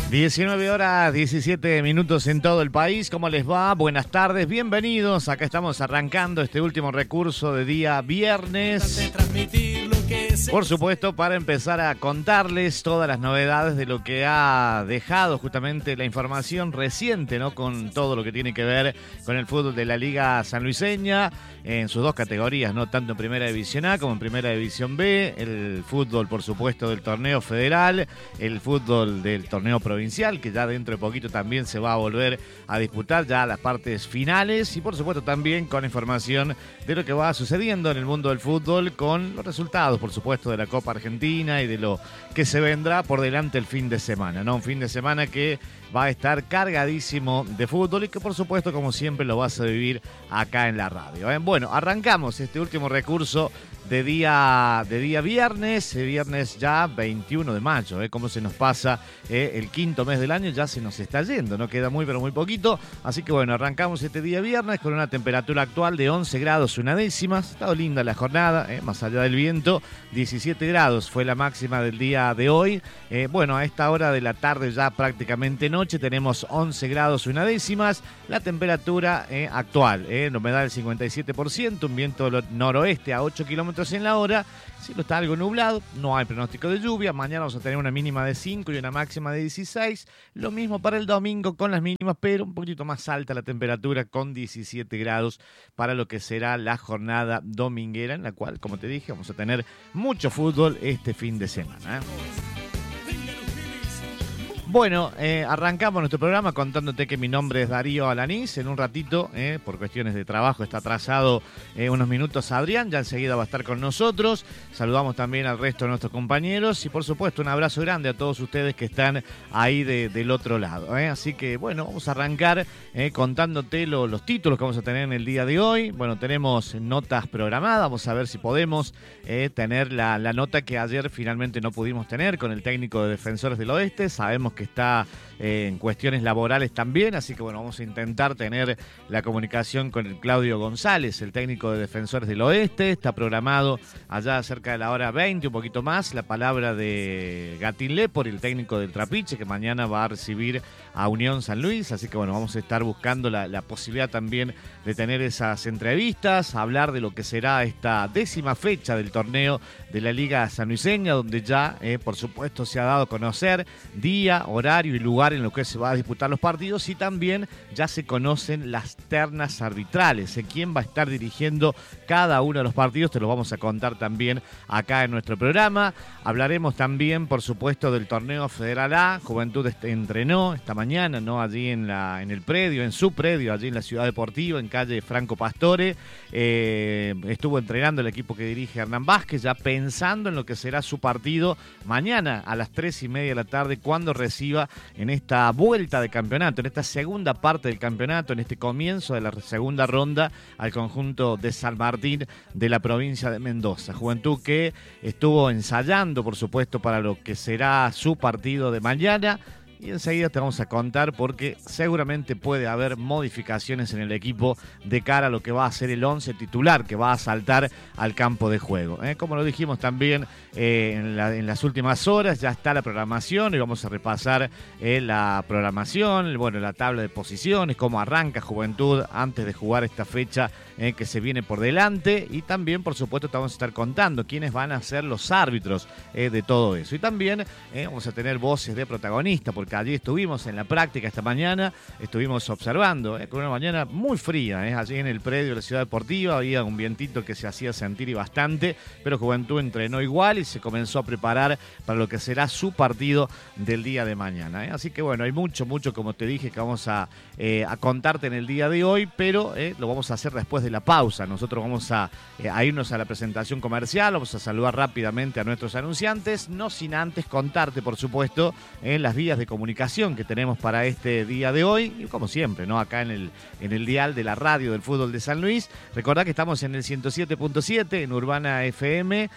19 horas 17 minutos en todo el país. ¿Cómo les va? Buenas tardes, bienvenidos. Acá estamos arrancando este último recurso de día viernes. Por supuesto, para empezar a contarles todas las novedades de lo que ha dejado justamente la información reciente, ¿no? Con todo lo que tiene que ver con el fútbol de la Liga Sanluiseña en sus dos categorías, ¿no? Tanto en Primera División A como en Primera División B. El fútbol, por supuesto, del torneo federal, el fútbol del torneo provincial, que ya dentro de poquito también se va a volver a disputar ya las partes finales, y por supuesto también con información de lo que va sucediendo en el mundo del fútbol, con los resultados, por supuesto, de la Copa Argentina y de lo que se vendrá por delante el fin de semana, ¿no? Un fin de semana que va a estar cargadísimo de fútbol y que, por supuesto, como siempre, lo vas a vivir acá en la radio, ¿eh? Bueno, arrancamos este último recurso de día viernes ya 21 de mayo, cómo se nos pasa el quinto mes del año, ya se nos está yendo, no queda muy pero muy poquito, así que bueno, arrancamos este día viernes con una temperatura actual de 11 grados una décima, ha estado linda la jornada, más allá del viento, 17 grados fue la máxima del día de hoy, bueno, a esta hora de la tarde ya prácticamente noche, tenemos 11 grados una décimas, la temperatura actual, la humedad del 57%, un viento noroeste a 8 kilómetros en la hora, cielo está algo nublado, no hay pronóstico de lluvia, mañana vamos a tener una mínima de 5 y una máxima de 16, lo mismo para el domingo con las mínimas, pero un poquito más alta la temperatura con 17 grados para lo que será la jornada dominguera, en la cual, como te dije, vamos a tener mucho fútbol este fin de semana, Bueno, arrancamos nuestro programa contándote que mi nombre es Darío Alanís. En un ratito, por cuestiones de trabajo, está atrasado unos minutos Adrián. Ya enseguida va a estar con nosotros. Saludamos también al resto de nuestros compañeros. Y por supuesto, un abrazo grande a todos ustedes que están ahí del otro lado. Así que, bueno, vamos a arrancar contándote los títulos que vamos a tener en el día de hoy. Bueno, tenemos notas programadas. Vamos a ver si podemos tener la nota que ayer finalmente no pudimos tener con el técnico de Defensores del Oeste. Sabemos que está en cuestiones laborales también, así que bueno, vamos a intentar tener la comunicación con el Claudio González, el técnico de Defensores del Oeste. Está programado allá cerca de la hora 20, un poquito más, la palabra de Gatín Lepor, el técnico del Trapiche, que mañana va a recibir a Unión San Luis, así que bueno, vamos a estar buscando la posibilidad también de tener esas entrevistas, hablar de lo que será esta 10ª fecha del torneo de la Liga Sanluiseña, donde ya, por supuesto, se ha dado a conocer día, horario y lugar en lo que se va a disputar los partidos, y también ya se conocen las ternas arbitrales, quién va a estar dirigiendo cada uno de los partidos, te lo vamos a contar también acá en nuestro programa. Hablaremos también, por supuesto, del torneo Federal A. Juventud entrenó esta mañana, ¿no? Allí en el predio, en su predio, allí en la Ciudad Deportiva, en calle Franco Pastore. Estuvo entrenando el equipo que dirige Hernán Vázquez, ya pensando en lo que será su partido mañana a las 3:30 de la tarde, cuando reciba en esta vuelta de campeonato, en esta segunda parte del campeonato, en este comienzo de la segunda ronda, al conjunto de San Martín de la provincia de Mendoza. Juventud que estuvo ensayando, por supuesto, para lo que será su partido de mañana. Y enseguida te vamos a contar porque seguramente puede haber modificaciones en el equipo de cara a lo que va a ser el 11 titular que va a saltar al campo de juego. Como lo dijimos también en las últimas horas, ya está la programación y vamos a repasar la programación, bueno, la tabla de posiciones, cómo arranca Juventud antes de jugar esta fecha que se viene por delante, y también, por supuesto, te vamos a estar contando quiénes van a ser los árbitros de todo eso. Y también vamos a tener voces de protagonistas, porque allí estuvimos en la práctica esta mañana, estuvimos observando, con una mañana muy fría, allí en el predio de la Ciudad Deportiva, había un vientito que se hacía sentir y bastante, pero Juventud entrenó igual y se comenzó a preparar para lo que será su partido del día de mañana. Así que bueno, hay mucho, como te dije, que vamos a contarte en el día de hoy, pero lo vamos a hacer después de la pausa. Nosotros vamos a irnos a la presentación comercial, vamos a saludar rápidamente a nuestros anunciantes, no sin antes contarte, por supuesto, las vías de comunicación que tenemos para este día de hoy, y como siempre, ¿no? Acá en el dial de la radio del fútbol de San Luis. Recordá que estamos en el 107.7 en Urbana FM,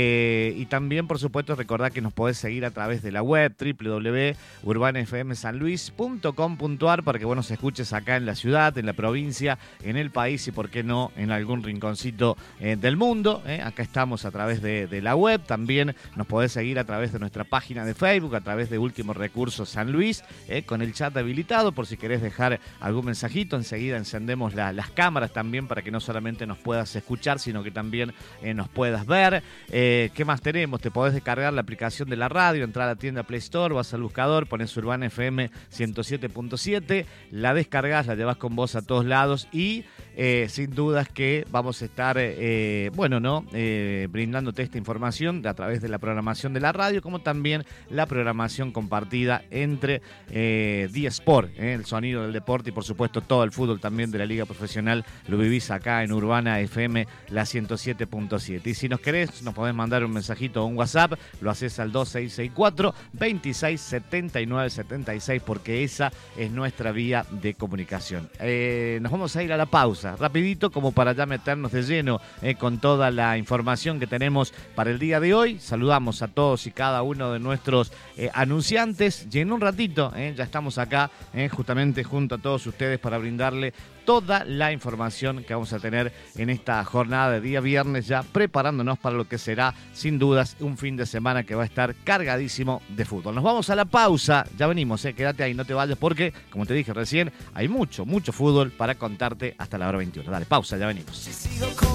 y también, por supuesto, recordá que nos podés seguir a través de la web www.urbanafmsanluis.com.ar para que vos nos escuches acá en la ciudad, en la provincia, en el país y, por qué no, en algún rinconcito del mundo. Acá estamos a través de la web. También nos podés seguir a través de nuestra página de Facebook, a través de Últimos Recursos San Luis, con el chat habilitado por si querés dejar algún mensajito. Enseguida encendemos las cámaras también para que no solamente nos puedas escuchar, sino que también nos puedas ver. ¿Qué más tenemos? Te podés descargar la aplicación de la radio, entrar a la tienda Play Store, vas al buscador, pones Urbana FM 107.7, la descargas, la llevas con vos a todos lados y sin dudas que vamos a estar brindándote esta información a través de la programación de la radio, como también la programación compartida entre Día Sport, el sonido del deporte y por supuesto todo el fútbol también de la Liga Profesional lo vivís acá en Urbana FM la 107.7. Y si nos querés, nos podés mandar un mensajito o un WhatsApp, lo haces al 2664 267976 porque esa es nuestra vía de comunicación. Nos vamos a ir a la pausa, rapidito, como para ya meternos de lleno con toda la información que tenemos para el día de hoy. Saludamos a todos y cada uno de nuestros anunciantes y en un ratito ya estamos acá justamente junto a todos ustedes para brindarle toda la información que vamos a tener en esta jornada de día viernes, ya preparándonos para lo que será sin dudas un fin de semana que va a estar cargadísimo de fútbol. Nos vamos a la pausa, ya venimos, quédate ahí, no te vayas porque, como te dije recién, hay mucho fútbol para contarte hasta la hora 21. Dale, pausa, ya venimos.